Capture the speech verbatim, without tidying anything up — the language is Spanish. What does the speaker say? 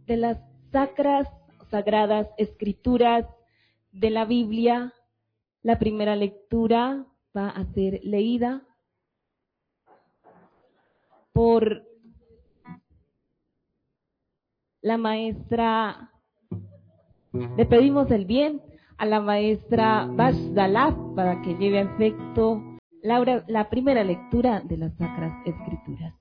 de las sacras, sagradas escrituras de la Biblia. La primera lectura va a ser leída por la maestra, le pedimos el bien a la maestra Bashdalaf para que lleve a efecto la, la primera lectura de las Sacras Escrituras.